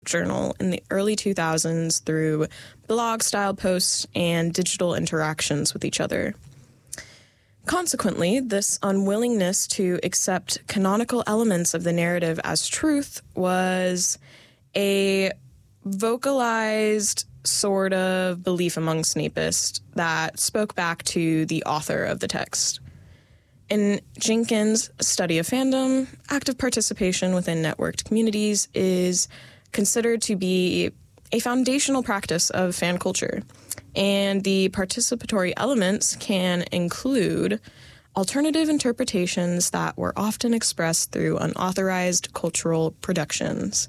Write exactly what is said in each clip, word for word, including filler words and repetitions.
Journal in the early two thousands through blog-style posts and digital interactions with each other. Consequently, this unwillingness to accept canonical elements of the narrative as truth was a vocalized sort of belief among Snapists that spoke back to the author of the text. In Jenkins' study of fandom, active participation within networked communities is considered to be a foundational practice of fan culture, and the participatory elements can include alternative interpretations that were often expressed through unauthorized cultural productions.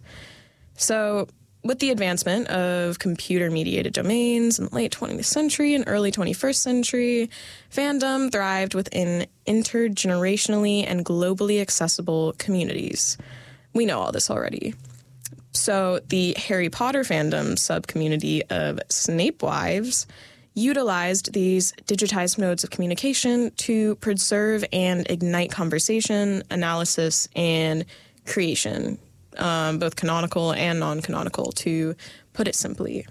So, with the advancement of computer-mediated domains in the late twentieth century and early twenty-first century, fandom thrived within intergenerationally and globally accessible communities. We know all this already. So the Harry Potter fandom sub-community of Snape Wives utilized these digitized modes of communication to preserve and ignite conversation, analysis, and creation, um, both canonical and non-canonical, to put it simply.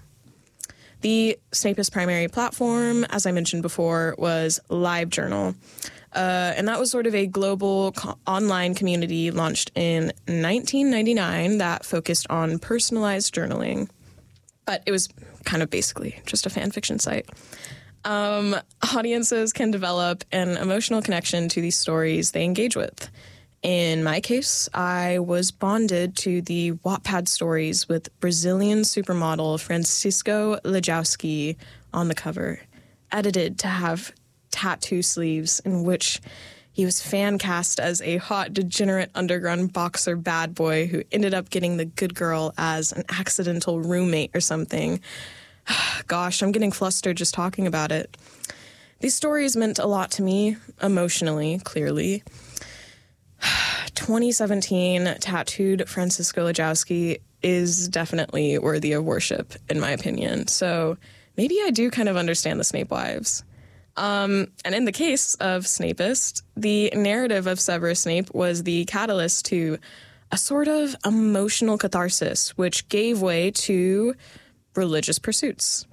The Snapist primary platform, as I mentioned before, was LiveJournal. Uh, and that was sort of a global co- online community launched in nineteen ninety-nine that focused on personalized journaling. But it was kind of basically just a fan fiction site. Um, audiences can develop an emotional connection to these stories they engage with. In my case, I was bonded to the Wattpad stories with Brazilian supermodel Francisco Lejowski on the cover, edited to have tattoo sleeves in which he was fan cast as a hot, degenerate underground boxer bad boy who ended up getting the good girl as an accidental roommate or something. Gosh, I'm getting flustered just talking about it. These stories meant a lot to me, emotionally, clearly. twenty seventeen tattooed Francisco Lejowski is definitely worthy of worship, in my opinion. So maybe I do kind of understand the Snape Wives. Um, and in the case of Snapist, the narrative of Severus Snape was the catalyst to a sort of emotional catharsis, which gave way to religious pursuits.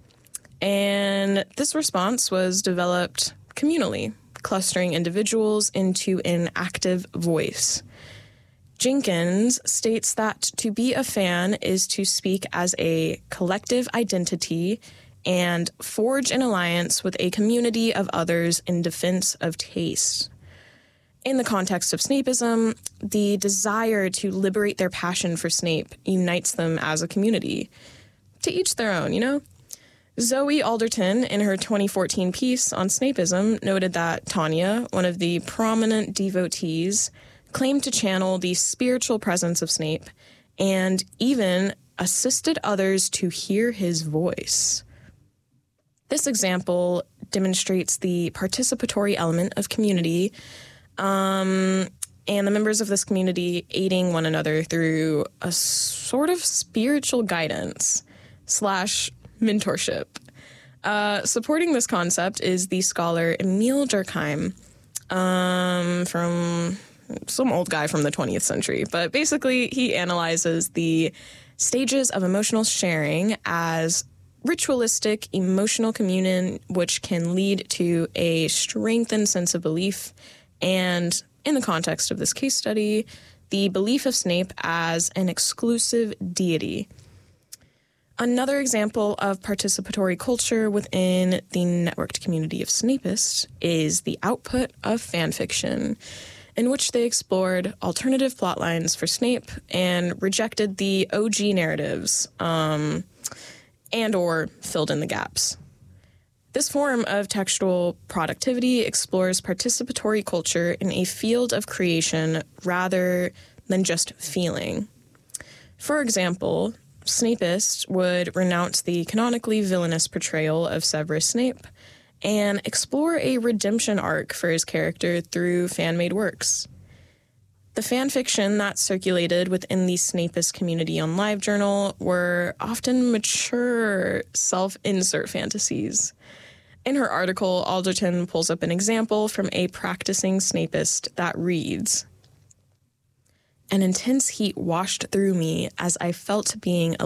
And this response was developed communally, clustering individuals into an active voice. Jenkins states that to be a fan is to speak as a collective identity and forge an alliance with a community of others in defense of taste. In the context of Snapeism, the desire to liberate their passion for Snape unites them as a community. To each their own, you know? Zoe Alderton, in her twenty fourteen piece on Snapeism, noted that Tanya, one of the prominent devotees, claimed to channel the spiritual presence of Snape and even assisted others to hear his voice. This example demonstrates the participatory element of community, um, and the members of this community aiding one another through a sort of spiritual guidance slash mentorship. Uh, supporting this concept is the scholar Emil Durkheim, um, from some old guy from the twentieth century. But basically, he analyzes the stages of emotional sharing as ritualistic emotional communion, which can lead to a strengthened sense of belief, and in the context of this case study, the belief of Snape as an exclusive deity. Another example of participatory culture within the networked community of Snapists is the output of fanfiction, in which they explored alternative plotlines for Snape and rejected the O G narratives, um, and or filled in the gaps. This form of textual productivity explores participatory culture in a field of creation rather than just feeling. For example, Snapists would renounce the canonically villainous portrayal of Severus Snape and explore a redemption arc for his character through fan-made works. The fan fiction that circulated within the Snapist community on LiveJournal were often mature self-insert fantasies. In her article, Alderton pulls up an example from a practicing Snapist that reads, "An intense heat washed through me as I felt being